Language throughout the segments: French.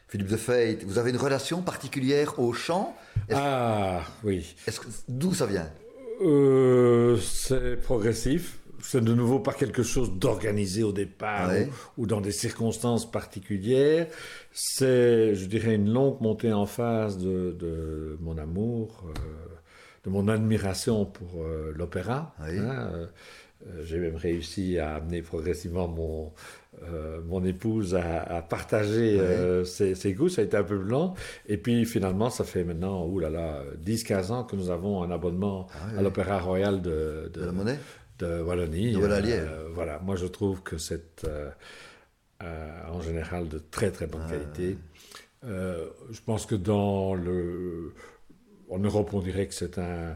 Philippe de Feit, vous avez une relation particulière au chant? Ah, oui. D'où ça vient? C'est progressif. C'est de nouveau pas quelque chose d'organisé au départ Ouais. ou dans des circonstances particulières. C'est, je dirais, une longue montée en phase de mon amour, de mon admiration pour l'opéra. Oui. J'ai même réussi à amener progressivement mon épouse à partager Ouais. ses goûts. Ça a été un peu lent. Et puis finalement, ça fait maintenant, 10-15 ans que nous avons un abonnement Ah oui, à oui. l'Opéra Royal De la monnaie? de Wallonie. De Wallalière. Voilà, moi je trouve que c'est en général de très très bonne qualité. Je pense que en Europe, on dirait que c'est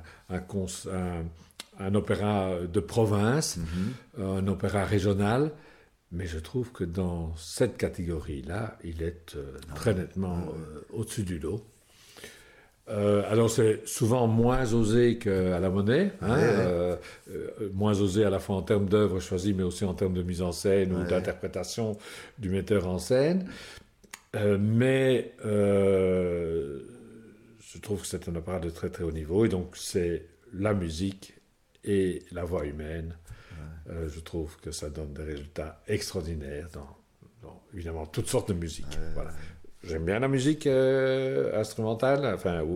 un opéra de province, un opéra régional, mais je trouve que dans cette catégorie-là, il est très nettement au-dessus du lot. Alors c'est souvent moins osé qu'à la Monnaie, hein, moins osé à la fois en termes d'œuvres choisies, mais aussi en termes de mise en scène ou d'interprétation du metteur en scène. Mais je trouve que c'est un opéra de très très haut niveau, et donc c'est la musique et la voix humaine. Je trouve que ça donne des résultats extraordinaires dans évidemment toutes sortes de musique. Voilà. J'aime bien la musique instrumentale, enfin,